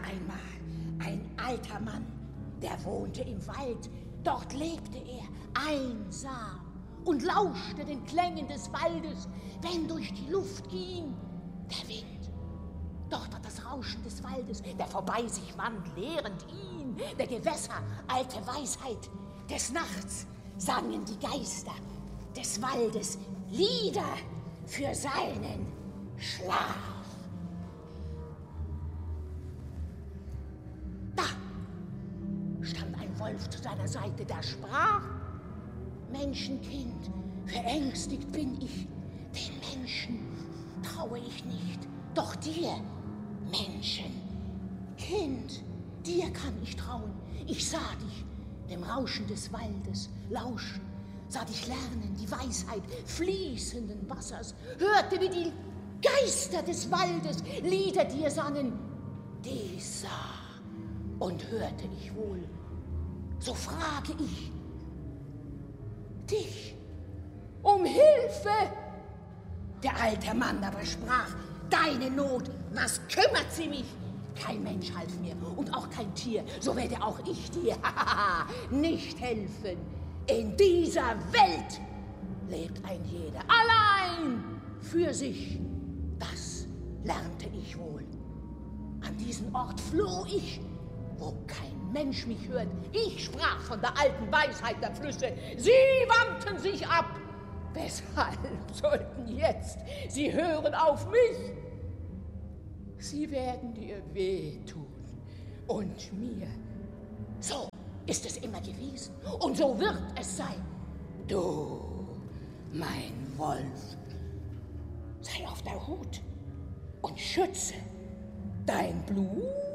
einmal ein alter Mann, der wohnte im Wald. Dort lebte er einsam und lauschte den Klängen des Waldes, wenn durch die Luft ging der Wind. Dort war das Rauschen des Waldes, der vorbei sich wand, lehrend ihn, der Gewässer, alte Weisheit. Des Nachts sangen die Geister des Waldes Lieder für seinen Schlaf. Da stand ein Wolf zu seiner Seite, der sprach: Menschenkind, verängstigt bin ich, den Menschen traue ich nicht, doch dir, Menschenkind, dir kann ich trauen. Ich sah dich dem Rauschen des Waldes lauschen, sah dich lernen die Weisheit fließenden Wassers, hörte, wie die Geister des Waldes Lieder dir sangen. Dies sah und hörte ich wohl. So frage ich dich um Hilfe. Der alte Mann aber sprach: Deine Not, was kümmert sie mich? Kein Mensch half mir und auch kein Tier, so werde auch ich dir nicht helfen. In dieser Welt lebt ein jeder allein für sich. Das lernte ich wohl. An diesen Ort floh ich, wo kein Mensch mich hört. Ich sprach von der alten Weisheit der Flüsse. Sie wandten sich ab. Weshalb sollten jetzt sie hören auf mich? Sie werden dir wehtun und mir. So ist es immer gewesen und so wird es sein. Du, mein Wolf, sei auf der Hut und schütze dein Blut